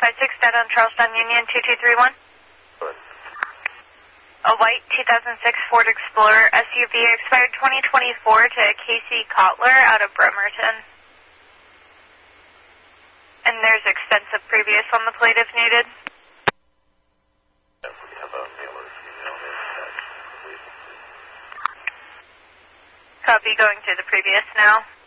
056 dead on Charleston Union 2231. Good. A white 2006 Ford Explorer SUV expired 2024 to Casey Kotler out of Bremerton. And there's extensive previous on the plate if needed. Yes, we have a mailer's email there. Copy, going through the previous now.